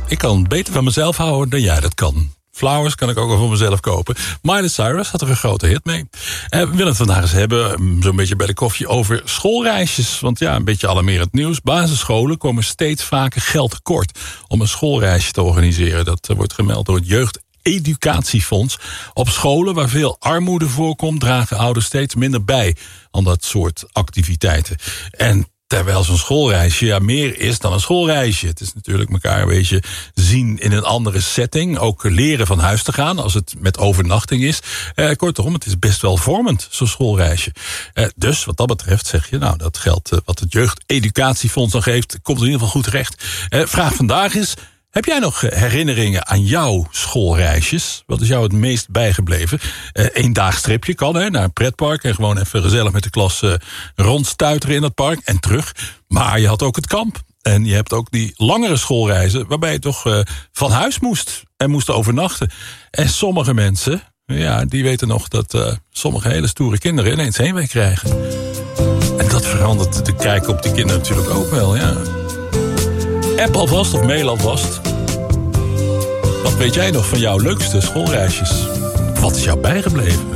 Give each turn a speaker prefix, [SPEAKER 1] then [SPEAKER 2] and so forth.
[SPEAKER 1] ik kan beter van mezelf houden dan jij dat kan. Flowers kan ik ook wel voor mezelf kopen. Miley Cyrus had er een grote hit mee. We willen het vandaag eens hebben, zo'n beetje bij de koffie, over schoolreisjes. Want ja, een beetje alarmerend nieuws. Basisscholen komen steeds vaker geld tekort om een schoolreisje te organiseren. Dat wordt gemeld door het Jeugdeducatiefonds. Op scholen waar veel armoede voorkomt, dragen ouders steeds minder bij aan dat soort activiteiten. En terwijl zo'n schoolreisje meer is dan een schoolreisje. Het is natuurlijk elkaar een beetje zien in een andere setting. Ook leren van huis te gaan als het met overnachting is. Kortom, het is best wel vormend, zo'n schoolreisje. Dus wat dat betreft zeg je, nou, dat geld wat het Jeugdeducatiefonds dan geeft, komt in ieder geval goed terecht. Vraag vandaag is: heb jij nog herinneringen aan jouw schoolreisjes? Wat is jou het meest bijgebleven? Eén dagstripje kan, hè, naar een pretpark en gewoon even gezellig met de klas rondstuiteren in dat park en terug. Maar je had ook het kamp. En je hebt ook die langere schoolreizen waarbij je toch van huis moest en moest overnachten. En sommige mensen, ja, die weten nog dat sommige hele stoere kinderen ineens heenweg krijgen. En dat verandert de kijk op die kinderen natuurlijk ook wel, ja. App alvast of mail alvast. Wat weet jij nog van jouw leukste schoolreisjes? Wat is jou bijgebleven?